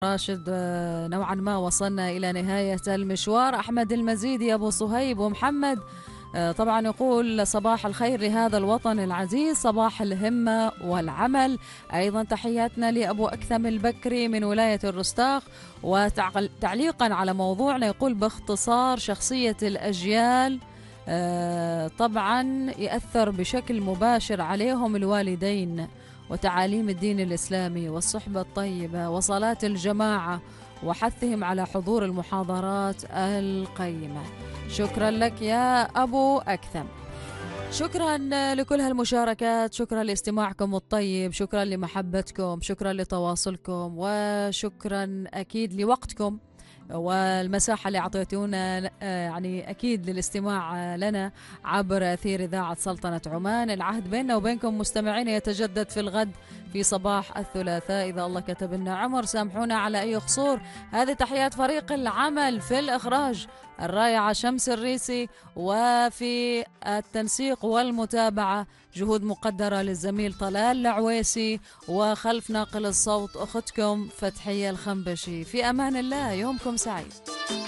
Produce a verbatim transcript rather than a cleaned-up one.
راشد، آه، نوعا ما وصلنا إلى نهاية المشوار. أحمد المزيدي، أبو صهيب ومحمد، آه، طبعا يقول صباح الخير لهذا الوطن العزيز، صباح الهمة والعمل. أيضا تحياتنا لأبو أكثم البكري من ولاية الرستاق. وتعليقا على موضوعنا يقول باختصار شخصية الأجيال آه، طبعا يأثر بشكل مباشر عليهم الوالدين وتعاليم الدين الإسلامي والصحبة الطيبة وصلاة الجماعة وحثهم على حضور المحاضرات القيمة. شكرا لك يا أبو أكثم. شكرا لكل هالمشاركات، شكرا لاستماعكم الطيب، شكرا لمحبتكم، شكرا لتواصلكم، وشكرا أكيد لوقتكم والمساحة اللي أعطيتونا يعني أكيد للاستماع لنا عبر أثير إذاعة سلطنة عمان. العهد بيننا وبينكم مستمعين يتجدد في الغد في صباح الثلاثاء إذا الله كتب لنا عمر. سامحونا على أي قصور. هذه تحيات فريق العمل في الإخراج الرائعة شمس الريسي، وفي التنسيق والمتابعة جهود مقدرة للزميل طلال العويسي، وخلف ناقل الصوت أختكم فتحية الخنبشي. في أمان الله، يومكم سعيد.